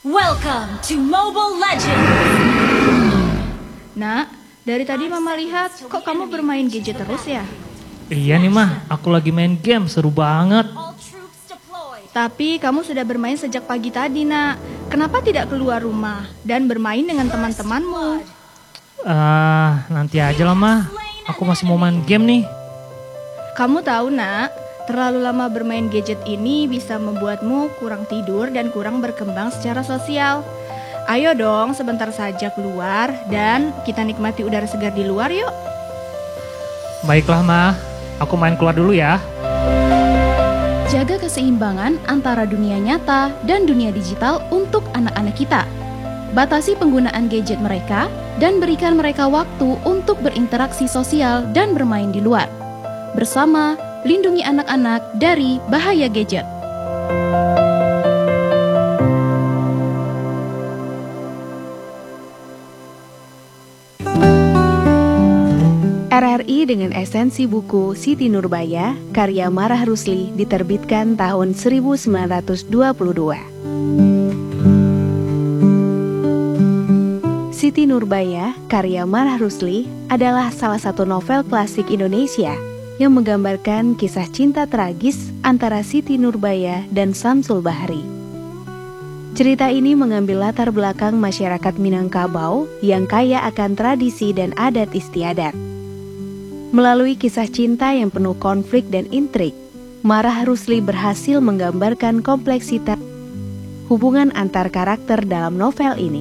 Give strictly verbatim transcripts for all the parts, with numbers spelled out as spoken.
Welcome to Mobile Legends! Nak, dari tadi Mama lihat, kok kamu bermain gadget terus ya? Iya nih Mah, aku lagi main game, seru banget. Tapi kamu sudah bermain sejak pagi tadi, Nak. Kenapa tidak keluar rumah dan bermain dengan teman-temanmu? Ah, uh, nanti aja lah Mah, aku masih mau main game nih. Kamu tahu Nak, terlalu lama bermain gadget ini bisa membuatmu kurang tidur dan kurang berkembang secara sosial. Ayo dong sebentar saja keluar dan kita nikmati udara segar di luar yuk. Baiklah Mah, aku main keluar dulu ya. Jaga keseimbangan antara dunia nyata dan dunia digital untuk anak-anak kita. Batasi penggunaan gadget mereka dan berikan mereka waktu untuk berinteraksi sosial dan bermain di luar. Bersama, lindungi anak-anak dari bahaya gadget. R R I dengan esensi buku Siti Nurbaya, karya Marah Rusli, diterbitkan tahun seribu sembilan ratus dua puluh dua. Siti Nurbaya, karya Marah Rusli, adalah salah satu novel klasik Indonesia yang menggambarkan kisah cinta tragis antara Siti Nurbaya dan Samsul Bahri. Cerita ini mengambil latar belakang masyarakat Minangkabau yang kaya akan tradisi dan adat istiadat. Melalui kisah cinta yang penuh konflik dan intrik, Marah Rusli berhasil menggambarkan kompleksitas hubungan antar karakter dalam novel ini.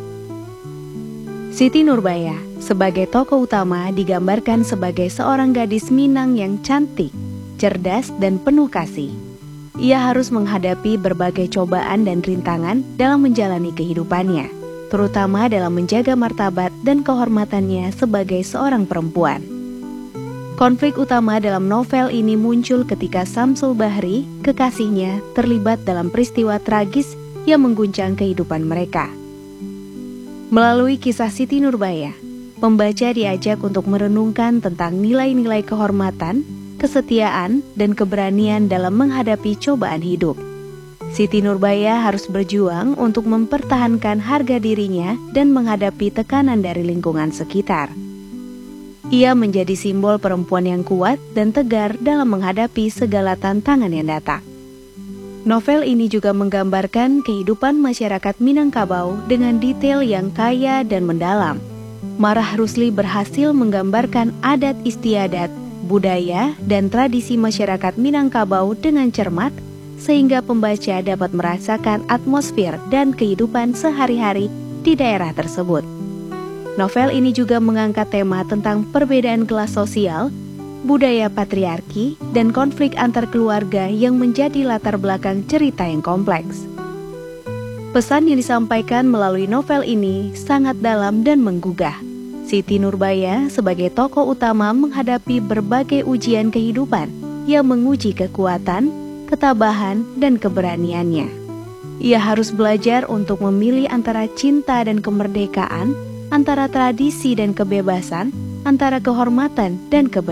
Siti Nurbaya sebagai tokoh utama digambarkan sebagai seorang gadis Minang yang cantik, cerdas, dan penuh kasih. Ia harus menghadapi berbagai cobaan dan rintangan dalam menjalani kehidupannya, terutama dalam menjaga martabat dan kehormatannya sebagai seorang perempuan. Konflik utama dalam novel ini muncul ketika Samsul Bahri, kekasihnya, terlibat dalam peristiwa tragis yang mengguncang kehidupan mereka. Melalui kisah Siti Nurbaya, pembaca diajak untuk merenungkan tentang nilai-nilai kehormatan, kesetiaan, dan keberanian dalam menghadapi cobaan hidup. Siti Nurbaya harus berjuang untuk mempertahankan harga dirinya dan menghadapi tekanan dari lingkungan sekitar. Ia menjadi simbol perempuan yang kuat dan tegar dalam menghadapi segala tantangan yang datang. Novel ini juga menggambarkan kehidupan masyarakat Minangkabau dengan detail yang kaya dan mendalam. Marah Rusli berhasil menggambarkan adat istiadat, budaya, dan tradisi masyarakat Minangkabau dengan cermat, sehingga pembaca dapat merasakan atmosfer dan kehidupan sehari-hari di daerah tersebut. Novel ini juga mengangkat tema tentang perbedaan kelas sosial, budaya patriarki, dan konflik antar keluarga yang menjadi latar belakang cerita yang kompleks. Pesan yang disampaikan melalui novel ini sangat dalam dan menggugah. Siti Nurbaya sebagai tokoh utama menghadapi berbagai ujian kehidupan yang menguji kekuatan, ketabahan, dan keberaniannya. Ia harus belajar untuk memilih antara cinta dan kemerdekaan, antara tradisi dan kebebasan, antara kehormatan dan kebenaran.